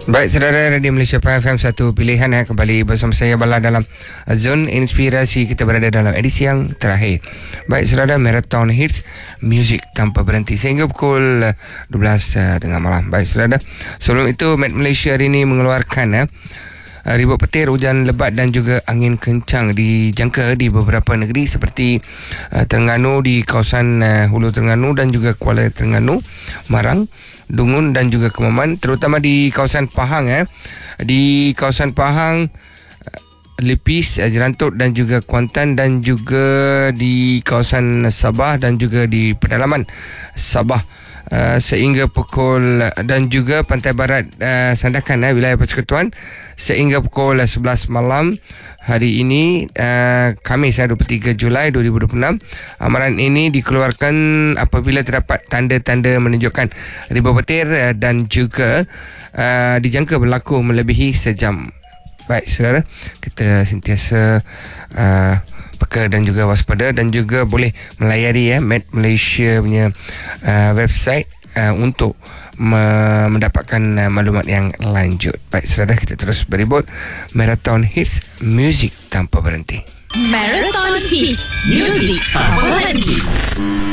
Baik, saudara, Radio Malaysia FM, satu pilihan kembali bersama saya Bala dalam Zone Inspirasi. Kita berada dalam edisi yang terakhir. Baik, saudara, Marathon Hits Music tanpa berhenti sehingga pukul 12 tengah malam. Baik, saudara, sebelum itu Met Malaysia hari ini mengeluarkan ribut petir, hujan lebat dan juga angin kencang dijangka di beberapa negeri seperti Terengganu, di kawasan Hulu Terengganu dan juga Kuala Terengganu, Marang, Dungun dan juga Kemaman, terutama di kawasan Pahang. Di kawasan Pahang, Lepis, Jerantut dan juga Kuantan, dan juga di kawasan Sabah dan juga di pedalaman Sabah. Sehingga pukul, dan juga pantai barat Sandakan, wilayah Persekutuan, sehingga pukul 11 malam hari ini, Khamis 23 Julai 2026. Amaran ini dikeluarkan apabila terdapat tanda-tanda menunjukkan ribut petir dan juga dijangka berlaku melebihi sejam. Baik, saudara, kita sentiasa peka dan juga waspada, dan juga boleh melayari Met Malaysia punya website untuk mendapatkan maklumat yang lanjut. Baik, saudara, kita terus beribut Marathon Hits Music tanpa berhenti. Marathon Hits Music tanpa berhenti.